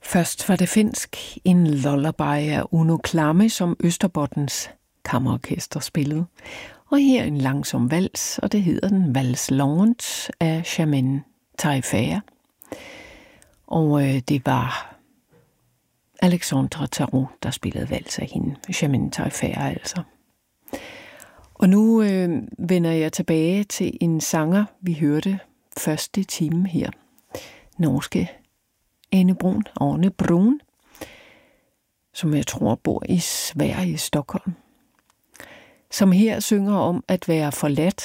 Først var det finsk, en lullaby af Uno Klamme, som Østerbottens kammerorkester spillede. Og her en langsom vals, og det hedder den Vals Långt af Germaine Taillefer. Og det var Alexandre Tarot, der spillede vals af hende. Germaine Taillefer altså. Og nu vender jeg tilbage til en sanger, vi hørte første time her. Norske Arne Brun, som jeg tror bor i Sverige, i Stockholm. Som her synger om at være forladt